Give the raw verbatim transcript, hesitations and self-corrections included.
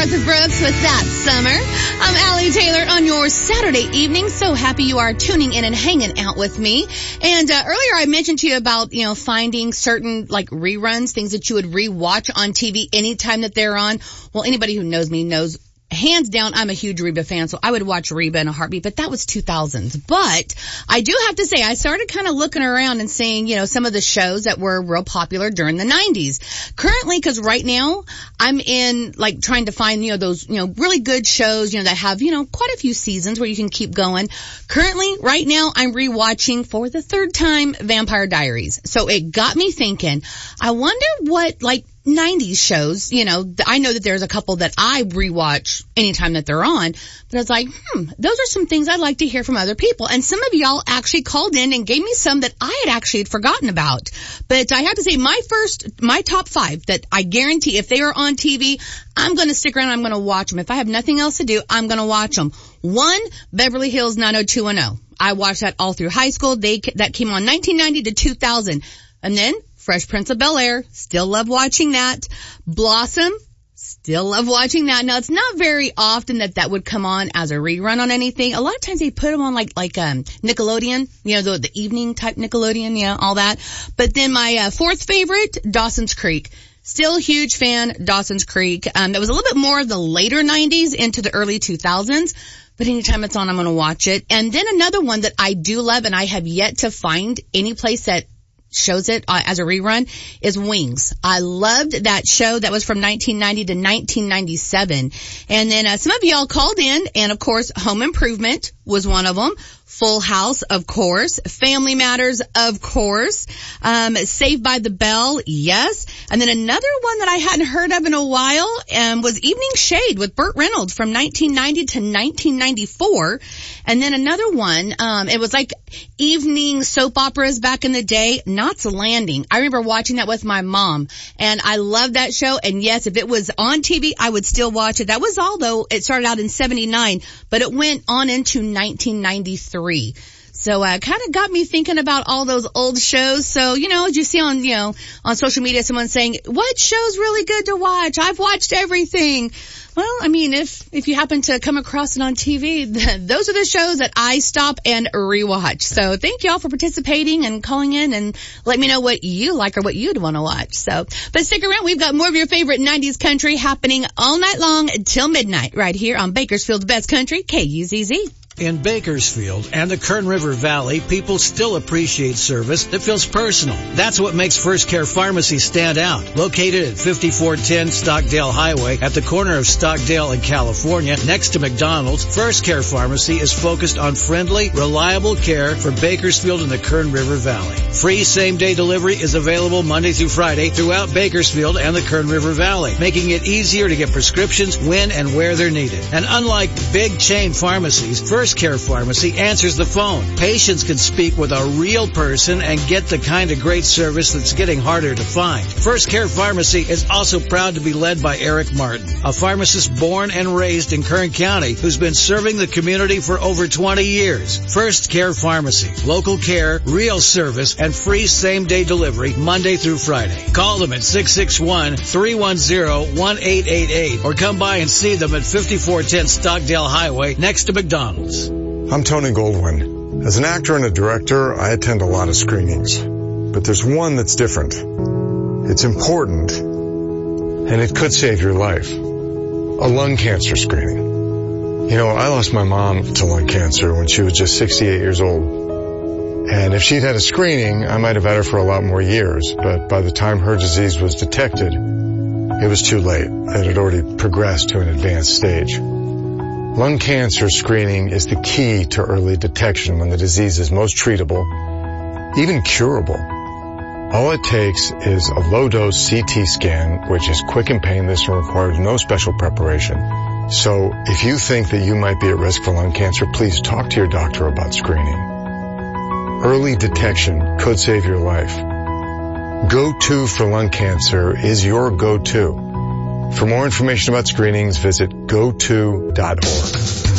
Garth Brooks with That Summer. I'm Allie Taylor on your Saturday evening. So happy you are tuning in and hanging out with me. And uh, earlier I mentioned to you about, you know, finding certain like reruns, things that you would rewatch on T V anytime that they're on. Well, anybody who knows me knows hands down, I'm a huge Reba fan, so I would watch Reba in a heartbeat, but that was two thousands. But I do have to say, I started kind of looking around and seeing, you know, some of the shows that were real popular during the nineties. Currently, because right now, I'm in, like, trying to find, you know, those, you know, really good shows, you know, that have, you know, quite a few seasons where you can keep going. Currently, right now, I'm rewatching for the third time Vampire Diaries. So it got me thinking, I wonder what, like, nineties shows, you know, I know that there's a couple that I rewatch anytime that they're on, but I was like, hmm, those are some things I'd like to hear from other people. And some of y'all actually called in and gave me some that I had actually had forgotten about. But I have to say, my first, my top five that I guarantee if they are on T V, I'm going to stick around, I'm going to watch them. If I have nothing else to do, I'm going to watch them. One, Beverly Hills nine oh two one oh. I watched that all through high school. They, that came on nineteen ninety to two thousand. And then Fresh Prince of Bel-Air, still love watching that. Blossom, still love watching that. Now, it's not very often that that would come on as a rerun on anything. A lot of times they put them on like, like, um, Nickelodeon, you know, the, the evening type Nickelodeon, yeah, all that. But then my, uh, fourth favorite, Dawson's Creek. Still huge fan, Dawson's Creek. Um, that was a little bit more of the later nineties into the early two thousands. But anytime it's on, I'm going to watch it. And then another one that I do love and I have yet to find any place that shows it uh, as a rerun is Wings. I loved that show. That was from nineteen ninety to nineteen ninety-seven. And then uh, some of y'all called in, and of course, Home Improvement was one of them. Full House, of course. Family Matters, of course. Um, Saved by the Bell, yes. And then another one that I hadn't heard of in a while um, was Evening Shade with Burt Reynolds from nineteen ninety to nineteen ninety-four. And then another one, um, it was like evening soap operas back in the day, Knots Landing. I remember watching that with my mom, and I loved that show. And yes, if it was on T V, I would still watch it. That was all, though. It started out in seventy-nine, but it went on into nineteen ninety-three. So, uh, kind of got me thinking about all those old shows. So, you know, as you see on, you know, on social media, someone saying, what show's really good to watch? I've watched everything. Well, I mean, if, if you happen to come across it on T V, those are the shows that I stop and rewatch. So thank you all for participating and calling in and let me know what you like or what you'd want to watch. So, but stick around. We've got more of your favorite nineties country happening all night long until midnight right here on Bakersfield's Best Country, K U Z Z. In Bakersfield and the Kern River Valley, people still appreciate service that feels personal. That's what makes First Care Pharmacy stand out. Located at fifty-four ten Stockdale Highway at the corner of Stockdale and California, next to McDonald's, First Care Pharmacy is focused on friendly, reliable care for Bakersfield and the Kern River Valley. Free same-day delivery is available Monday through Friday throughout Bakersfield and the Kern River Valley, making it easier to get prescriptions when and where they're needed. And unlike big chain pharmacies, First First Care Pharmacy answers the phone. Patients can speak with a real person and get the kind of great service that's getting harder to find. First Care Pharmacy is also proud to be led by Eric Martin, a pharmacist born and raised in Kern County who's been serving the community for over twenty years. First Care Pharmacy. Local care, real service, and free same-day delivery Monday through Friday. Call them at six six one, three one zero, one eight eight eight or come by and see them at fifty-four ten Stockdale Highway next to McDonald's. I'm Tony Goldwyn. As an actor and a director, I attend a lot of screenings. But there's one that's different. It's important, and it could save your life. A lung cancer screening. You know, I lost my mom to lung cancer when she was just sixty-eight years old. And if she'd had a screening, I might have had her for a lot more years. But by the time her disease was detected, it was too late. It had already progressed to an advanced stage. Lung cancer screening is the key to early detection when the disease is most treatable, even curable. All it takes is a low-dose C T scan, which is quick and painless and requires no special preparation. So if you think that you might be at risk for lung cancer, please talk to your doctor about screening. Early detection could save your life. Go-To for lung cancer is your go-to. For more information about screenings, visit go to dot org.